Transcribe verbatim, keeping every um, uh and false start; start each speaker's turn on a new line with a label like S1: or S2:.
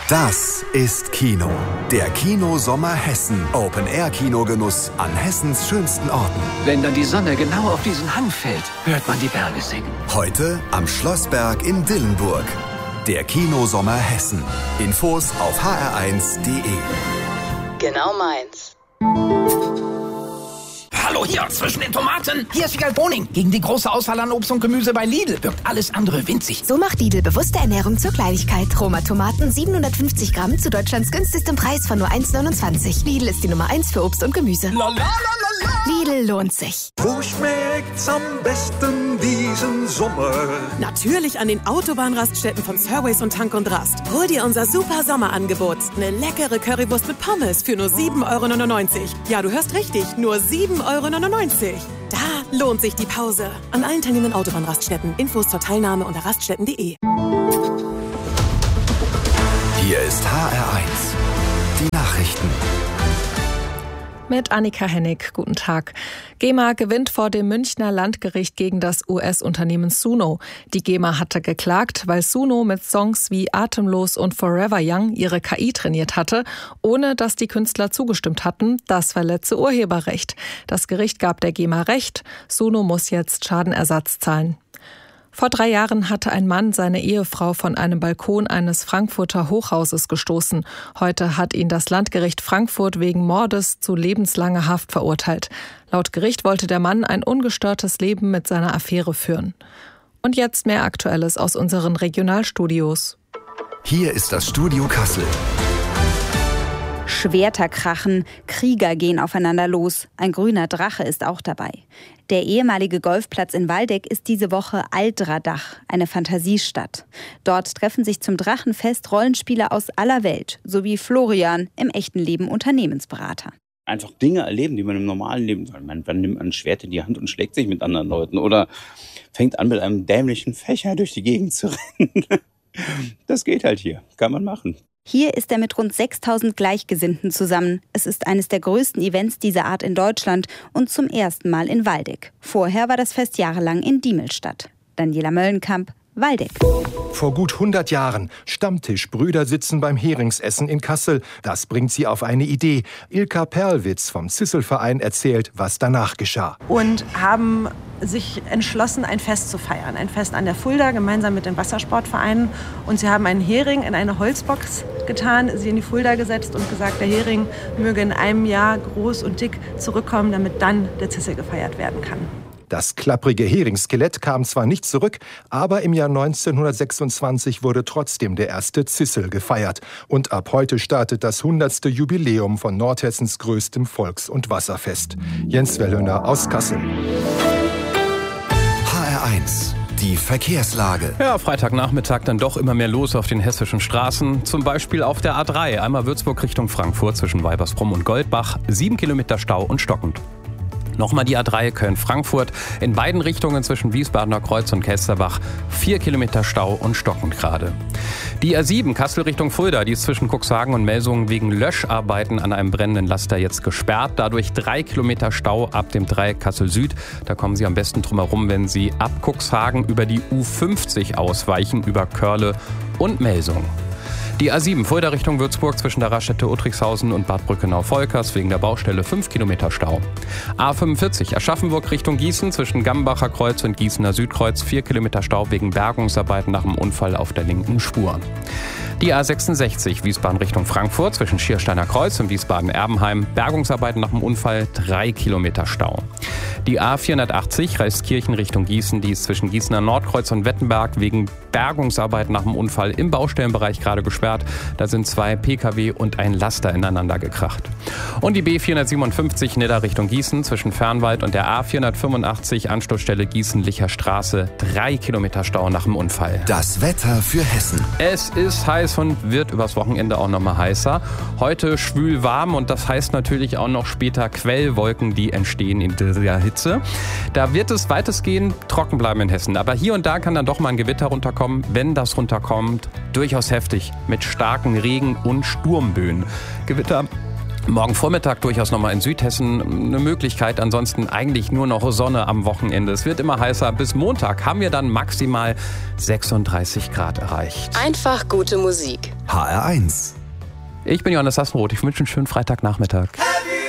S1: Das ist Kino. Der Kino-Sommer Hessen. Open-Air-Kinogenuss an Hessens schönsten Orten.
S2: Wenn dann die Sonne genau auf diesen Hang fällt, hört man die Berge singen.
S1: Heute am Schlossberg in Dillenburg. Der Kino-Sommer Hessen. Infos auf h r eins punkt d e.
S3: Genau meins.
S4: Hallo hier, zwischen den Tomaten. Hier ist Vigal Boning. Gegen die große Auswahl an Obst und Gemüse bei Lidl wirkt alles andere winzig.
S5: So macht Lidl bewusste Ernährung zur Kleinigkeit. Roma Tomaten siebenhundertfünfzig Gramm zu Deutschlands günstigstem Preis von nur eins neunundzwanzig. Lidl ist die Nummer eins für Obst und Gemüse.
S4: La, la, la, la, la.
S5: Lidl lohnt sich.
S6: Wo schmeckt's am besten diesen Sommer?
S7: Natürlich an den Autobahnraststätten von Surways und Tank und Rast. Hol dir unser super Sommerangebot. Eine leckere Currywurst mit Pommes für nur sieben Euro neunundneunzig. Ja, du hörst richtig, nur sieben Euro neunundneunzig. Da lohnt sich die Pause. An allen teilnehmenden Autobahnraststätten. Infos zur Teilnahme unter raststätten punkt d e.
S1: Hier ist H R eins. Die Nachrichten.
S8: Mit Annika Hennig. Guten Tag. GEMA gewinnt vor dem Münchner Landgericht gegen das U S-Unternehmen Suno. Die GEMA hatte geklagt, weil Suno mit Songs wie Atemlos und Forever Young ihre K I trainiert hatte, ohne dass die Künstler zugestimmt hatten. Das verletze Urheberrecht. Das Gericht gab der GEMA Recht. Suno muss jetzt Schadenersatz zahlen. Vor drei Jahren hatte ein Mann seine Ehefrau von einem Balkon eines Frankfurter Hochhauses gestoßen. Heute hat ihn das Landgericht Frankfurt wegen Mordes zu lebenslanger Haft verurteilt. Laut Gericht wollte der Mann ein ungestörtes Leben mit seiner Affäre führen. Und jetzt mehr Aktuelles aus unseren Regionalstudios.
S1: Hier ist das Studio Kassel.
S9: Schwerter krachen, Krieger gehen aufeinander los. Ein grüner Drache ist auch dabei. Der ehemalige Golfplatz in Waldeck ist diese Woche Altradach, eine Fantasiestadt. Dort treffen sich zum Drachenfest Rollenspieler aus aller Welt, sowie Florian, im echten Leben Unternehmensberater.
S10: Einfach Dinge erleben, die man im normalen Leben, man, man nimmt ein Schwert in die Hand und schlägt sich mit anderen Leuten oder fängt an, mit einem dämlichen Fächer durch die Gegend zu rennen. Das geht halt hier, kann man machen.
S9: Hier ist er mit rund sechstausend Gleichgesinnten zusammen. Es ist eines der größten Events dieser Art in Deutschland und zum ersten Mal in Waldeck. Vorher war das Fest jahrelang in Diemelstadt. Daniela Möllenkamp, Waldeck.
S11: Vor gut hundert Jahren. Stammtischbrüder sitzen beim Heringsessen in Kassel. Das bringt sie auf eine Idee. Ilka Perlwitz vom Zisselverein erzählt, was danach geschah.
S12: Und haben sich entschlossen, ein Fest zu feiern. Ein Fest an der Fulda, gemeinsam mit den Wassersportvereinen. Und sie haben einen Hering in eine Holzbox getan, sie in die Fulda gesetzt und gesagt, der Hering möge in einem Jahr groß und dick zurückkommen, damit dann der Zissel gefeiert werden kann.
S11: Das klapprige Heringskelett kam zwar nicht zurück, aber im Jahr neunzehnhundertsechsundzwanzig wurde trotzdem der erste Zissel gefeiert. Und ab heute startet das hundertste Jubiläum von Nordhessens größtem Volks- und Wasserfest. Jens Wellhöner aus Kassel.
S1: H R eins. Die Verkehrslage.
S13: Ja, Freitagnachmittag dann doch immer mehr los auf den hessischen Straßen. Zum Beispiel auf der A drei, einmal Würzburg Richtung Frankfurt zwischen Weibersbronn und Goldbach. Sieben Kilometer Stau und stockend. Nochmal die A drei Köln-Frankfurt. In beiden Richtungen zwischen Wiesbadener Kreuz und Kelsterbach. Vier Kilometer Stau und stockend gerade. Die A sieben Kassel Richtung Fulda, die ist zwischen Cuxhagen und Melsungen wegen Löscharbeiten an einem brennenden Laster jetzt gesperrt. Dadurch drei Kilometer Stau ab dem Dreieck Kassel Süd. Da kommen Sie am besten drum herum, wenn Sie ab Cuxhagen über die U fünfzig ausweichen, über Körle und Melsungen. Die A sieben Fulda Richtung Würzburg zwischen der Raststätte Uttrichshausen und Bad Brückenau-Volkers wegen der Baustelle fünf Kilometer Stau. A fünfundvierzig Aschaffenburg Richtung Gießen zwischen Gambacher Kreuz und Gießener Südkreuz vier Kilometer Stau wegen Bergungsarbeiten nach dem Unfall auf der linken Spur. Die A sechsundsechzig Wiesbaden Richtung Frankfurt zwischen Schiersteiner Kreuz und Wiesbaden-Erbenheim. Bergungsarbeiten nach dem Unfall drei Kilometer Stau. Die A vierhundertachtzig Reiskirchen Richtung Gießen, die ist zwischen Gießener Nordkreuz und Wettenberg wegen Bergungsarbeiten nach dem Unfall im Baustellenbereich gerade gesperrt. Da sind zwei Pkw und ein Laster ineinander gekracht. Und die B vierhundertsiebenundfünfzig Nidda Richtung Gießen zwischen Fernwald und der A vierhundertfünfundachtzig Anstoßstelle Gießen-Licher Straße. Drei Kilometer Stau nach dem Unfall.
S1: Das Wetter für Hessen.
S13: Es ist heiß und wird übers Wochenende auch noch mal heißer. Heute schwül warm und das heißt natürlich auch noch später Quellwolken, die entstehen in dieser Hitze. Da wird es weitestgehend trocken bleiben in Hessen. Aber hier und da kann dann doch mal ein Gewitter runterkommen. Wenn das runterkommt, durchaus heftig mit starken Regen- und Sturmböen. Gewitter morgen Vormittag durchaus nochmal in Südhessen eine Möglichkeit. Ansonsten eigentlich nur noch Sonne am Wochenende. Es wird immer heißer. Bis Montag haben wir dann maximal sechsunddreißig Grad erreicht.
S3: Einfach gute Musik.
S1: H R eins.
S13: Ich bin Johannes Sassenroth. Ich wünsche einen schönen Freitagnachmittag.